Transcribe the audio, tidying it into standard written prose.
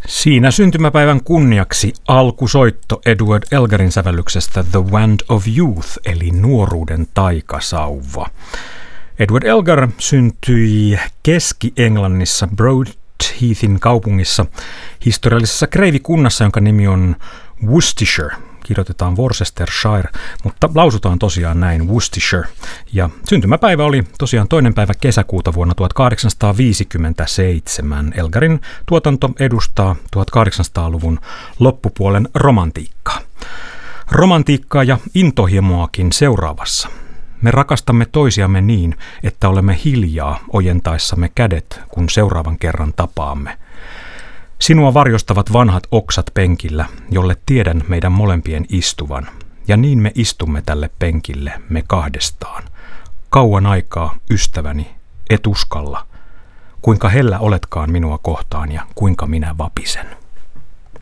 Siinä syntymäpäivän kunniaksi alkusoitto Edward Elgarin sävellyksestä The Wand of Youth, eli nuoruuden taikasauva. Edward Elgar syntyi Keski-Englannissa Broadheathin kaupungissa historiallisessa kreivikunnassa, jonka nimi on Worcestershire. Kirjoitetaan Worcestershire, mutta lausutaan tosiaan näin Worcestershire. Ja syntymäpäivä oli tosiaan 2. päivä kesäkuuta vuonna 1857. Elgarin tuotanto edustaa 1800-luvun loppupuolen romantiikkaa. Romantiikkaa ja intohimoakin seuraavassa. Me rakastamme toisiamme niin, että olemme hiljaa ojentaessamme kädet, kun seuraavan kerran tapaamme. Sinua varjostavat vanhat oksat penkillä, jolle tiedän meidän molempien istuvan. Ja niin me istumme tälle penkille, me kahdestaan. Kauan aikaa, ystäväni, et uskalla. Kuinka hellä oletkaan minua kohtaan ja kuinka minä vapisen.